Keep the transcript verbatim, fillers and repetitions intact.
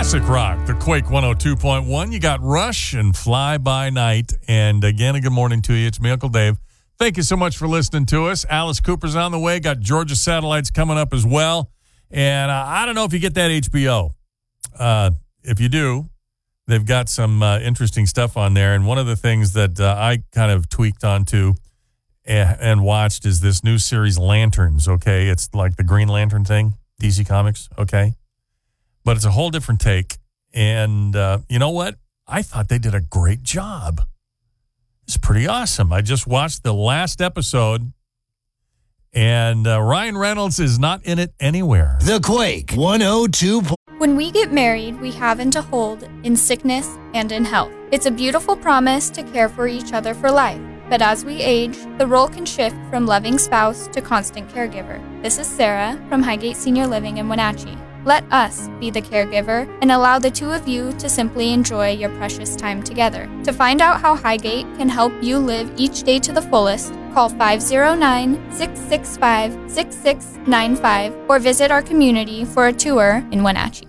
Classic rock, the Quake one oh two point one. You got Rush and Fly By Night. And again, a good morning to you. It's me, Uncle Dave. Thank you so much for listening to us. Alice Cooper's on the way. Got Georgia Satellites coming up as well. And uh, I don't know if you get that H B O. Uh, if you do, they've got some uh, interesting stuff on there. And one of the things that uh, I kind of tweaked onto and, and watched is this new series, Lanterns, okay? It's like the Green Lantern thing, D C Comics, okay? But it's a whole different take. And uh, you know what? I thought they did a great job. It's pretty awesome. I just watched the last episode, and uh, Ryan Reynolds is not in it anywhere. The Quake one oh two. When we get married, we have and to hold in sickness and in health. It's a beautiful promise to care for each other for life. But as we age, the role can shift from loving spouse to constant caregiver. This is Sarah from Highgate Senior Living in Wenatchee. Let us be the caregiver and allow the two of you to simply enjoy your precious time together. To find out how Highgate can help you live each day to the fullest, call five oh nine, six six five, six six nine five or visit our community for a tour in Wenatchee.